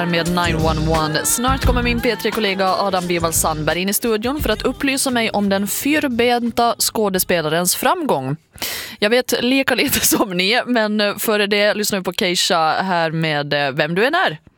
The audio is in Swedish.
Med 911. Snart kommer min P3-kollega Adam Bival Sandberg in i studion för att upplysa mig om den fyrbenta skådespelarens framgång. Jag vet lika lite som ni, men före det lyssnar vi på Keisha här med Vem du än är.